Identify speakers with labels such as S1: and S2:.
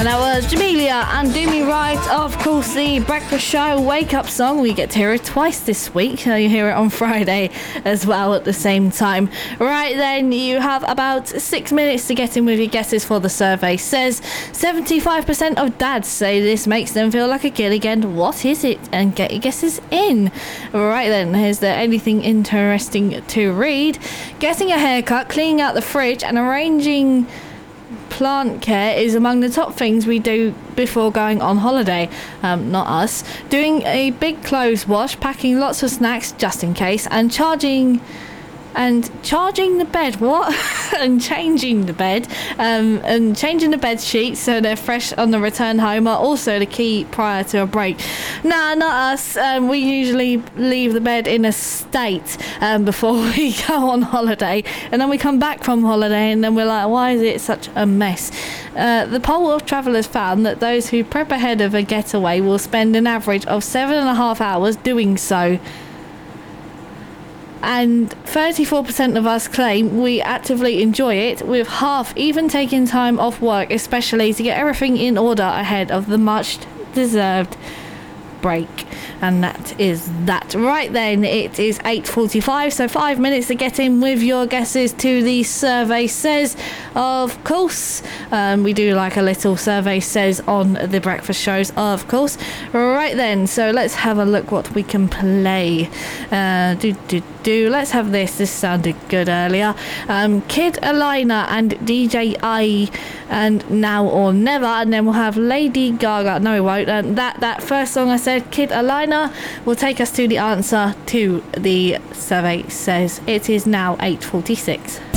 S1: And that was Jamelia and Do Me Right, of course, the breakfast show wake-up song. We get to hear it twice this week. You hear it on Friday as well at the same time. Right then, you have about 6 minutes to get in with your guesses for the survey. Says 75% of dads say this makes them feel like a kid again. What is it? And get your guesses in. Right then, is there anything interesting to read? Getting a haircut, cleaning out the fridge and arranging plant care is among the top things we do before going on holiday. Not us. Doing a big clothes wash, packing lots of snacks just in case, and charging the bed, what? and changing the bed, and changing the bed sheets so they're fresh on the return home are also the key prior to a break. Nah, not us. We usually leave the bed in a state before we go on holiday, and then we come back from holiday and then we're like, why is it such a mess? The poll of travellers found that those who prep ahead of a getaway will spend an average of 7.5 hours doing so. And 34% of us claim we actively enjoy it, with half even taking time off work, especially to get everything in order ahead of the much deserved break. And that is that. Right then, it is 8:45, so 5 minutes to get in with your guesses to the survey says. Of course, we do like a little survey says on the breakfast shows, of course. Right then, so let's have a look what we can play. Let's have this sounded good earlier. Kid Alina and DJ I and Now or Never, and then we'll have Lady Gaga. No, we won't. That first song I said, Kid Alina, will take us to the answer to the survey says. It is now 8:46.